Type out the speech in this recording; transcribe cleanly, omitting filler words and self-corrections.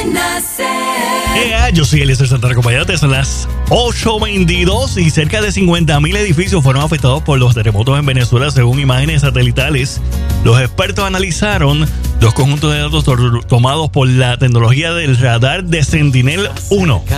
Yo soy Eliezer Santana, acompañándote. Son las 8:22 y cerca de 50,000 edificios fueron afectados por los terremotos en Venezuela, según imágenes satelitales. Los expertos analizaron dos conjuntos de datos tomados por la tecnología del radar de Sentinel-1.